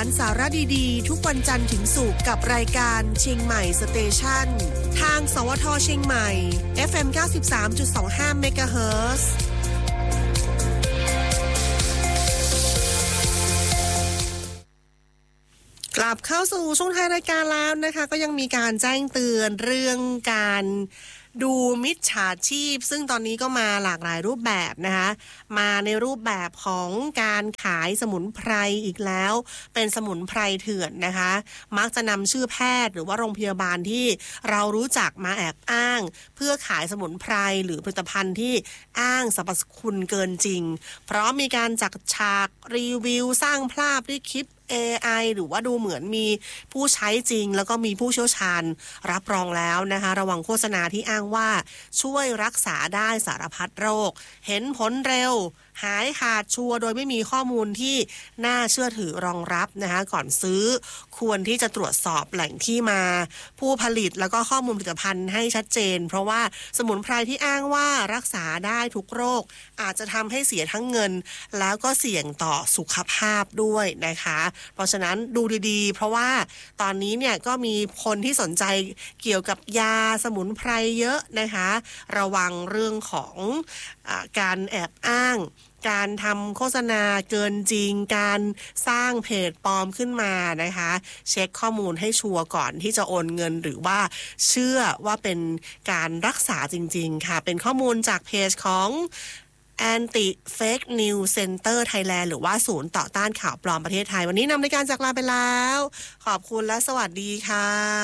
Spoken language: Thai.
ารสาระดีๆทุกวันจันทร์ถึงศุกร์กับรายการเชียงใหม่สเตชันทางสวทเชียงใหม่ FM 93.25 เมกะเฮิรตซ์กลับเข้าสู่ช่วงท้ายรายการแล้วนะคะก็ยังมีการแจ้งเตือนเรื่องการดูมิจฉาชีพซึ่งตอนนี้ก็มาหลากหลายรูปแบบนะคะมาในรูปแบบของการขายสมุนไพรอีกแล้วเป็นสมุนไพรเถื่อนนะคะมักจะนำชื่อแพทย์หรือว่าโรงพยาบาลที่เรารู้จักมาแอบอ้างเพื่อขายสมุนไพรหรือผลิตภัณฑ์ที่อ้างสรรพคุณเกินจริงเพราะมีการจัดฉากรีวิวสร้างภาพด้วยคลิปAI หรือว่าดูเหมือนมีผู้ใช้จริงแล้วก็มีผู้เชี่ยวชาญรับรองแล้วนะคะระวังโฆษณาที่อ้างว่าช่วยรักษาได้สารพัดโรคเห็นผลเร็วหายขาดชัวร์โดยไม่มีข้อมูลที่น่าเชื่อถือรองรับนะคะก่อนซื้อควรที่จะตรวจสอบแหล่งที่มาผู้ผลิตแล้วก็ข้อมูลผลิตภัณฑ์ให้ชัดเจนเพราะว่าสมุนไพรที่อ้างว่ารักษาได้ทุกโรคอาจจะทำให้เสียทั้งเงินแล้วก็เสี่ยงต่อสุขภาพด้วยนะคะเพราะฉะนั้นดูดีๆเพราะว่าตอนนี้เนี่ยก็มีคนที่สนใจเกี่ยวกับยาสมุนไพรเยอะนะคะระวังเรื่องของการแอบอ้างการทำโฆษณาเกินจริงการสร้างเพจปลอมขึ้นมานะคะเช็คข้อมูลให้ชัวร์ก่อนที่จะโอนเงินหรือว่าเชื่อว่าเป็นการรักษาจริงๆค่ะเป็นข้อมูลจากเพจของAnti Fake News Center Thailand หรือว่าศูนย์ต่อต้านข่าวปลอมประเทศไทยวันนี้นำรายการจากลาไปแล้วขอบคุณและสวัสดีค่ะ